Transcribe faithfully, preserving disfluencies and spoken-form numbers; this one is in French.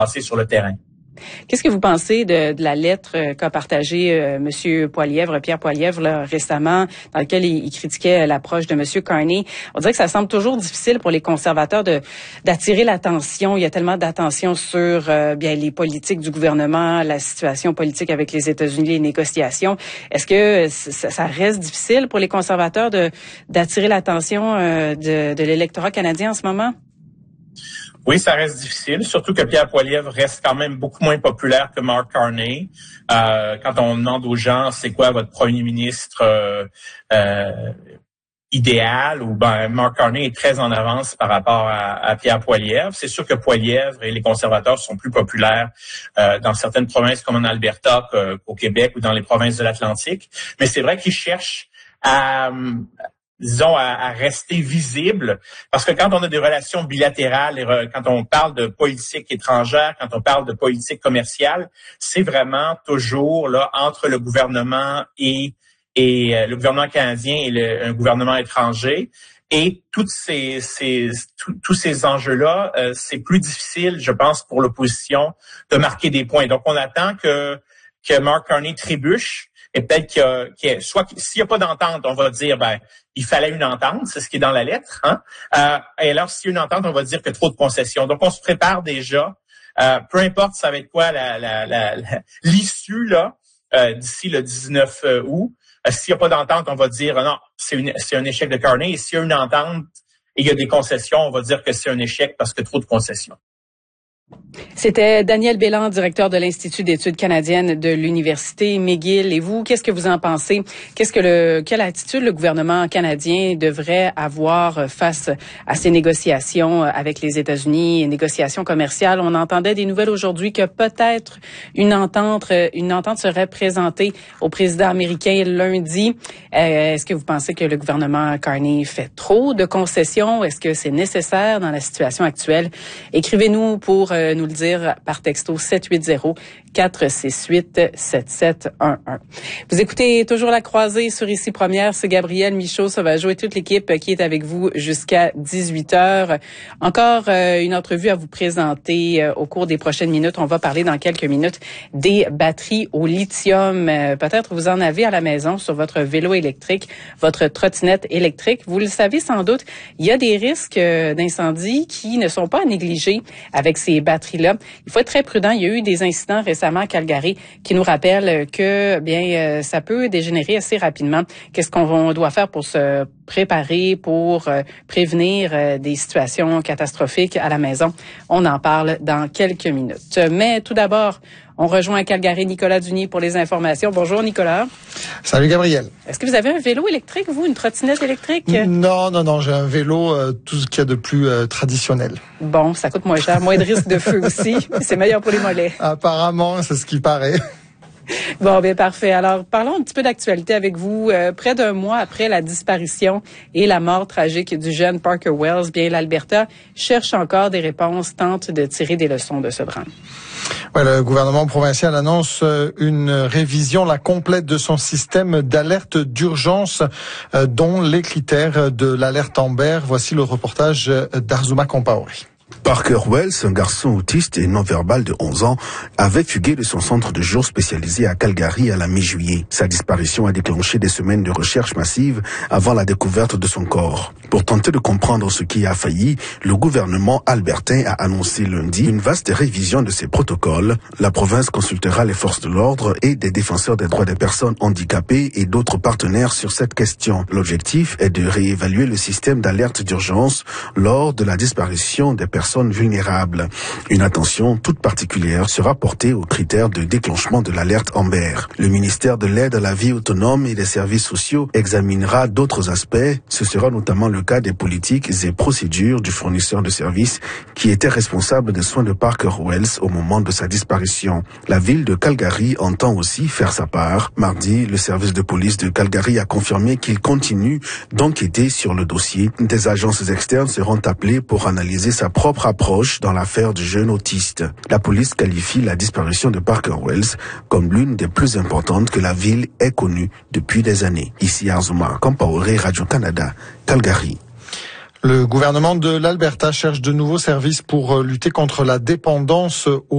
passer sur le terrain. Qu'est-ce que vous pensez de, de la lettre euh, qu'a partagée euh, M. Poilievre, Pierre Poilievre, là, récemment, dans laquelle il, il critiquait l'approche de M. Carney? On dirait que ça semble toujours difficile pour les conservateurs de d'attirer l'attention. Il y a tellement d'attention sur euh, bien les politiques du gouvernement, la situation politique avec les États-Unis, les négociations. Est-ce que ça, ça reste difficile pour les conservateurs de d'attirer l'attention euh, de, de l'électorat canadien en ce moment? Oui, ça reste difficile, surtout que Pierre Poilievre reste quand même beaucoup moins populaire que Mark Carney. Euh, quand on demande aux gens c'est quoi votre premier ministre euh, euh, idéal, ou ben Mark Carney est très en avance par rapport à, à Pierre Poilievre. C'est sûr que Poilievre et les conservateurs sont plus populaires euh, dans certaines provinces comme en Alberta qu'au Québec ou dans les provinces de l'Atlantique. Mais c'est vrai qu'ils cherchent à disons, à, à rester visible. Parce que quand on a des relations bilatérales, et re, quand on parle de politique étrangère, quand on parle de politique commerciale, c'est vraiment toujours là entre le gouvernement et, et euh, le gouvernement canadien et le, un gouvernement étranger. Et toutes ces, ces, tout, tous ces enjeux-là, euh, c'est plus difficile, je pense, pour l'opposition de marquer des points. Donc, on attend que, que Mark Carney trébuche. Et peut-être qu'il y a, qu'il y a soit s'il n'y a pas d'entente, on va dire ben il fallait une entente, c'est ce qui est dans la lettre. Hein? Euh, et alors s'il y a une entente, on va dire que trop de concessions. Donc on se prépare déjà. Euh, peu importe ça va être quoi la, la, la, la l'issue là euh, d'ici le dix-neuf août. Euh, s'il n'y a pas d'entente, on va dire non, c'est une, c'est un échec de Carney. Et s'il y a une entente et il y a des concessions, on va dire que c'est un échec parce que trop de concessions. C'était Daniel Bélan, directeur de l'Institut d'études canadiennes de l'Université McGill. Et vous, qu'est-ce que vous en pensez? Qu'est-ce que le, quelle attitude le gouvernement canadien devrait avoir face à ces négociations avec les États-Unis, négociations commerciales? On entendait des nouvelles aujourd'hui que peut-être une entente, une entente serait présentée au président américain lundi. Euh, est-ce que vous pensez que le gouvernement Carney fait trop de concessions? Est-ce que c'est nécessaire dans la situation actuelle? Écrivez-nous pour euh, nous le dire par texto sept huit zéro, quatre six huit, sept sept un un. Vous écoutez toujours La Croisée sur Ici Première. C'est Gabriel Michaud-Sauvageau et toute l'équipe qui est avec vous jusqu'à dix-huit heures. Encore euh, une entrevue à vous présenter euh, au cours des prochaines minutes. On va parler dans quelques minutes des batteries au lithium. Euh, peut-être vous en avez à la maison sur votre vélo électrique, votre trottinette électrique. Vous le savez sans doute, il y a des risques euh, d'incendie qui ne sont pas à négliger avec ces batteries-là. Il faut être très prudent. Il y a eu des incidents récemment à Calgary qui nous rappellent que bien euh, ça peut dégénérer assez rapidement. Qu'est-ce qu'on doit faire pour se préparer, pour euh, prévenir euh, des situations catastrophiques à la maison? On en parle dans quelques minutes. Mais tout d'abord, on rejoint à Calgary Nicolas Dunier pour les informations. Bonjour Nicolas. Salut Gabriel. Est-ce que vous avez un vélo électrique, vous, une trottinette électrique? Non, non, non, j'ai un vélo, euh, tout ce qu'il y a de plus euh, traditionnel. Bon, ça coûte moins cher, moins de risque de feu aussi. C'est meilleur pour les mollets. Apparemment, c'est ce qui paraît. Bon, bien parfait. Alors, parlons un petit peu d'actualité avec vous. Euh, près d'un mois après la disparition et la mort tragique du jeune Parker Wells, bien l'Alberta cherche encore des réponses, tente de tirer des leçons de ce drame. Ouais, le gouvernement provincial annonce une révision la complète de son système d'alerte d'urgence, euh, dont les critères de l'alerte Amber. Voici le reportage d'Arzuma Compaoré. Parker Wells, un garçon autiste et non-verbal de onze ans, avait fugué de son centre de jour spécialisé à Calgary à la mi-juillet. Sa disparition a déclenché des semaines de recherche massive avant la découverte de son corps. Pour tenter de comprendre ce qui a failli, le gouvernement albertain a annoncé lundi une vaste révision de ses protocoles. La province consultera les forces de l'ordre et des défenseurs des droits des personnes handicapées et d'autres partenaires sur cette question. L'objectif est de réévaluer le système d'alerte d'urgence lors de la disparition des personnes vulnérables. Une attention toute particulière sera portée aux critères de déclenchement de l'alerte Amber. Le ministère de l'aide à la vie autonome et des services sociaux examinera d'autres aspects. Ce sera notamment le cas des politiques et procédures du fournisseur de services qui était responsable des soins de Parker Wells au moment de sa disparition. La ville de Calgary entend aussi faire sa part. Mardi, le service de police de Calgary a confirmé qu'il continue d'enquêter sur le dossier. Des agences externes seront appelées pour analyser sa propre approche dans l'affaire du jeune autiste. La police qualifie la disparition de Parker Wells comme l'une des plus importantes que la ville ait connue depuis des années. Ici Arzuma Compaoré, Radio-Canada, Calgary. Le gouvernement de l'Alberta cherche de nouveaux services pour lutter contre la dépendance aux